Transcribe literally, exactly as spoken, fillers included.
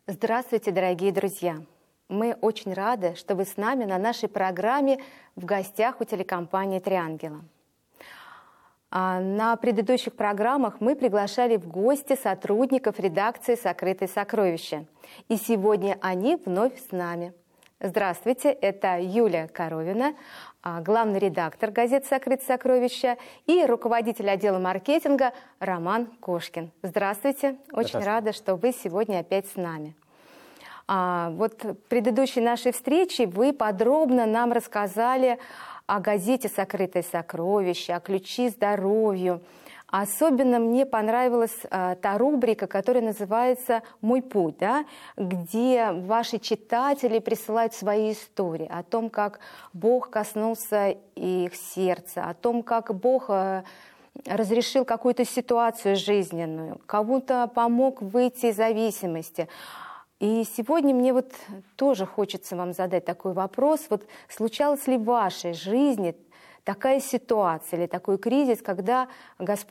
Здравствуйте, дорогие друзья! Мы очень рады, что вы с нами на нашей программе «В гостях у телекомпании «Три ангела». А на предыдущих программах мы приглашали в гости сотрудников редакции «Сокрытые сокровища». И сегодня они вновь с нами. Здравствуйте, это Юлия Коровина, главный редактор газеты «Сокрытые сокровища» и руководитель отдела маркетинга Роман Кошкин. Здравствуйте, очень Здравствуйте. рада, что вы сегодня опять с нами. А, вот в предыдущей нашей встрече вы подробно нам рассказали о газете «Сокрытые сокровища», о ключе здоровью. Особенно мне понравилась а, та рубрика, которая называется «Мой путь», да, где ваши читатели присылают свои истории о том, как Бог коснулся их сердца, о том, как Бог а, разрешил какую-то ситуацию жизненную, кому-то помог выйти из зависимости. И сегодня мне вот тоже хочется вам задать такой вопрос. Вот случалась ли в вашей жизни такая ситуация или такой кризис, когда Господь